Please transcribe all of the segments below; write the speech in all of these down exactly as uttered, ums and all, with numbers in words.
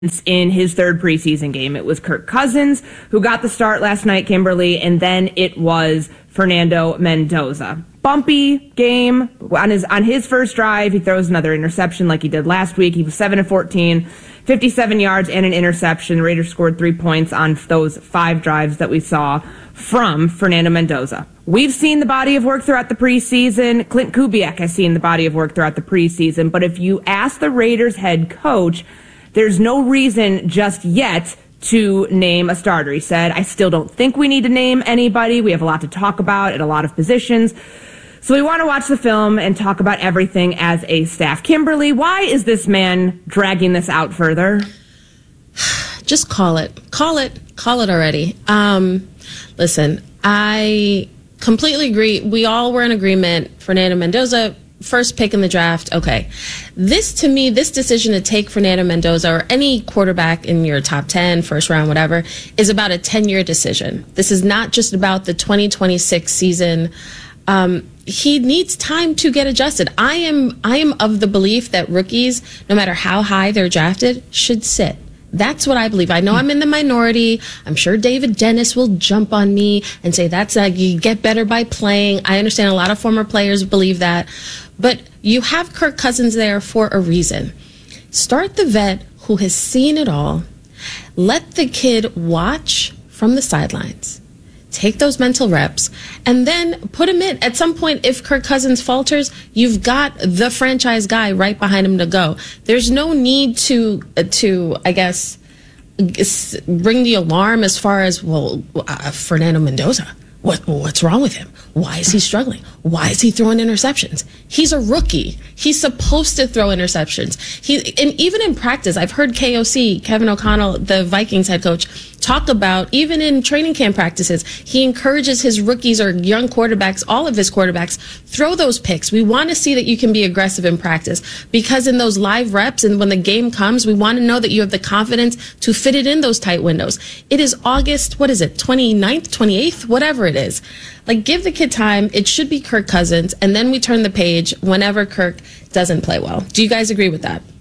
in his third preseason game. It was Kirk Cousins who got the start last night, Kimberly, and then it was Fernando Mendoza. Bumpy game. On his on his first drive, he throws another interception like he did last week. He was seven of fourteen, fifty-seven yards and an interception. The Raiders scored three points on those five drives that we saw from Fernando Mendoza. We've seen the body of work throughout the preseason. Clint Kubiak has seen the body of work throughout the preseason. But if you ask the Raiders head coach, there's no reason just yet to name a starter. He said, I still don't think we need to name anybody. We have a lot to talk about at a lot of positions. So we want to watch the film and talk about everything as a staff. Kimberly, why is this man dragging this out further? Just call it. Call it. Call it already. Um, listen, I completely agree. We all were in agreement. Fernando Mendoza, first pick in the draft. Okay. This, to me, this decision to take Fernando Mendoza or any quarterback in your top ten, first round, whatever, is about a ten-year decision. This is not just about the twenty twenty-six season. Um, he needs time to get adjusted. I am, I am of the belief that rookies, no matter how high they're drafted, should sit. That's what I believe. I know I'm in the minority. I'm sure David Dennis will jump on me and say that's like you get better by playing. I understand a lot of former players believe that. But you have Kirk Cousins there for a reason. Start the vet who has seen it all. Let the kid watch from the sidelines. Take those mental reps and then put him in. At some point, if Kirk Cousins falters, you've got the franchise guy right behind him to go. There's no need to, uh, to I guess, bring the alarm as far as, well, uh, Fernando Mendoza. What, what's wrong with him? Why is he struggling? Why is he throwing interceptions? He's a rookie. He's supposed to throw interceptions. He, and even in practice, I've heard K O C, Kevin O'Connell, the Vikings head coach, talk about, even in training camp practices, he encourages his rookies or young quarterbacks, all of his quarterbacks, throw those picks. We want to see that you can be aggressive in practice because in those live reps and when the game comes, we want to know that you have the confidence to fit it in those tight windows. It is August, what is it, twenty-ninth, twenty-eighth, whatever it is. Like, give the kid time. It should be Kirk Cousins, and then we turn the page whenever Kirk doesn't play well. Do you guys agree with that?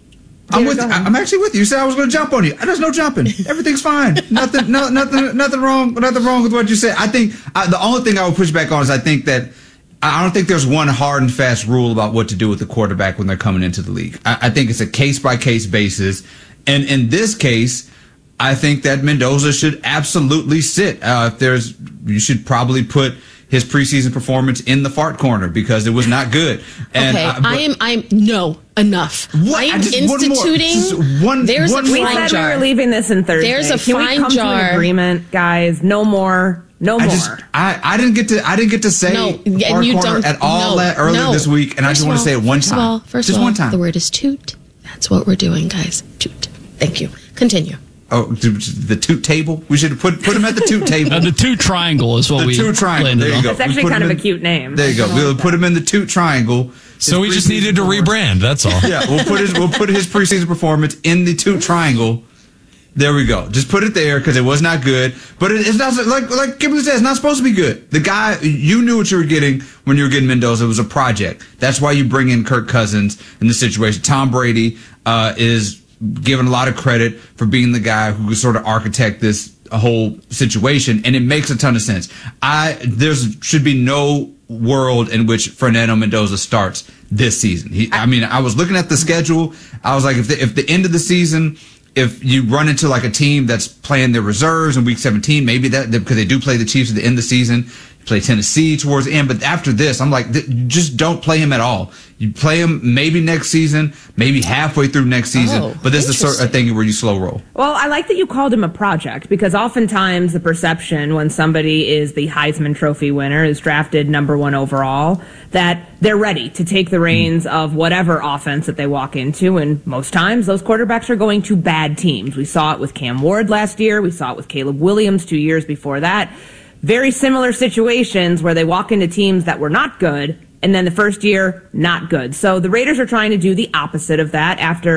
I'm with. I'm actually with you. You said I was going to jump on you. There's no jumping. Everything's fine. Nothing. No. Nothing. Nothing wrong. Nothing wrong with what you said. I think I, the only thing I would push back on is I think that I don't think there's one hard and fast rule about what to do with the quarterback when they're coming into the league. I, I think it's a case by case basis, and in this case, I think that Mendoza should absolutely sit. Uh, if there's, you should probably put his preseason performance in the fart corner because it was not good. And okay, I, but, I am. I am no enough. What? I am just, instituting. One more, one, there's one a we fine said jar. we were leaving this in Thursday. There's a Can fine we come jar. to an agreement, guys? No more. No I more. just, I, I didn't get to I didn't get to say No, and fart you corner don't- at all no, that earlier no. this week, and I just First want of to say all- it one first time. Of all, first just of all, one time. the word is toot. That's what we're doing, guys. Toot. Thank you. Continue. Oh, the toot table. We should have put put him at the toot table. Uh, the toot triangle is what The we toot triangle. landed There you on. go. That's actually We put kind him of a in- cute name. There you go. We'll put him in the toot triangle. So His we just preseason needed to performance- rebrand. That's all. Yeah, we'll put his we'll put his preseason performance in the toot triangle. There we go. Just put it there because it was not good. But it, it's not like like Kimberly said. It's not supposed to be good. The guy, you knew what you were getting when you were getting Mendoza. It was a project. That's why you bring in Kirk Cousins in this situation. Tom Brady uh, is given a lot of credit for being the guy who could sort of architect this whole situation, and it makes a ton of sense. I there's should be no world in which Fernando Mendoza starts this season. He, I mean, I was looking at the schedule. I was like, if the, if the end of the season, if you run into like a team that's playing their reserves in week seventeen, maybe that because they do play the Chiefs at the end of the season, play Tennessee towards the end. But after this, I'm like, th- just don't play him at all. You play him maybe next season, maybe halfway through next season. Oh, but this is the sort of thing where you slow roll. Well, I like that you called him a project because oftentimes the perception when somebody is the Heisman Trophy winner, is drafted number one overall, that they're ready to take the reins mm. of whatever offense that they walk into. And most times those quarterbacks are going to bad teams. We saw it with Cam Ward last year. We saw it with Caleb Williams two years before that. Very similar situations where they walk into teams that were not good, and then the first year, not good. So the Raiders are trying to do the opposite of that after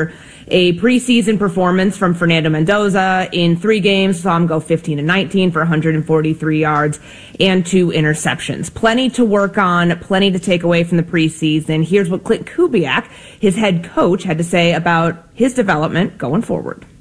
a preseason performance from Fernando Mendoza. In three games, saw him go fifteen and nineteen for one hundred forty-three yards and two interceptions. Plenty to work on, plenty to take away from the preseason. Here's what Clint Kubiak, his head coach, had to say about his development going forward.